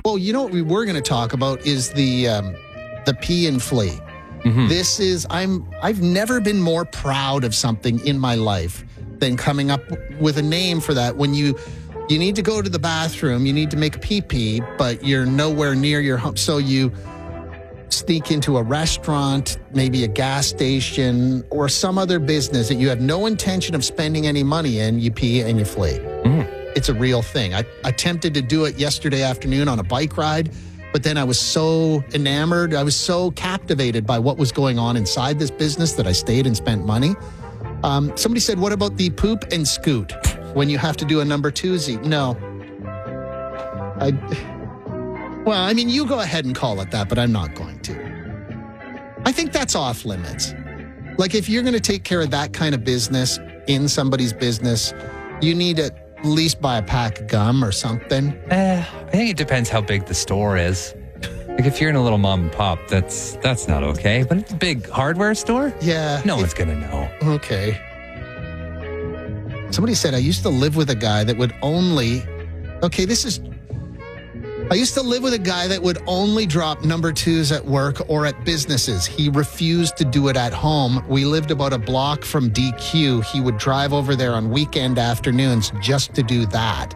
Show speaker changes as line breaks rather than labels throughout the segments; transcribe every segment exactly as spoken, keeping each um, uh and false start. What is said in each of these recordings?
Well, you know what we were going to talk about is the um, the pee and flea. Mm-hmm. This is I'm I've never been more proud of something in my life than coming up with a name for that. When you you need to go to the bathroom, you need to make a pee pee, but you're nowhere near your home, so you sneak into a restaurant, maybe a gas station, or some other business that you have no intention of spending any money in. You pee and you flee. Mm. It's a real thing. I attempted to do it yesterday afternoon on a bike ride, but then I was so enamored, I was so captivated by what was going on inside this business that I stayed and spent money. Um, somebody said, what about the poop and scoot when you have to do a number twosie? No. I... Well, I mean, you go ahead and call it that, but I'm not going to. I think that's off limits. Like, if you're going to take care of that kind of business in somebody's business, you need to at least buy a pack of gum or something.
Uh, I think it depends how big the store is. Like, if you're in a little mom and pop, that's that's not okay. But it's a big hardware store?
Yeah.
No one's going to know.
Okay. Somebody said, I used to live with a guy that would only... Okay, this is... I used to live with a guy that would only drop number twos at work or at businesses. He refused to do it at home. We lived about a block from D Q. He would drive over there on weekend afternoons just to do that.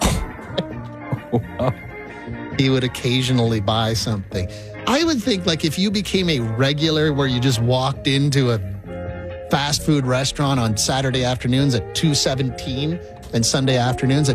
He would occasionally buy something. I would think, like, if you became a regular where you just walked into a fast food restaurant on Saturday afternoons at two seventeen and Sunday afternoons at